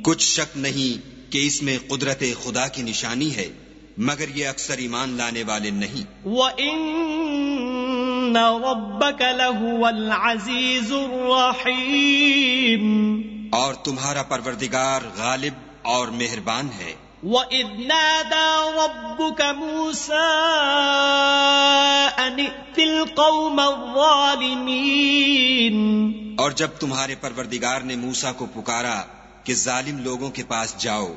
कुछ शक नहीं कि इसमें कुदरत खुदा की निशानी है, मगर ये अक्सर ईमान लाने वाले नहीं। वइन्न रब्बक लहुवल अज़ीज़ुर रहीम, और तुम्हारा परवरदिगार गालिब और मेहरबान है। वइज़ नादा रब्बुक मूसा अन इतिल कौमज़्ज़ालिमीन, और जब तुम्हारे परवरदिगार ने मूसा को पुकारा कि जालिम लोगों के पास जाओ,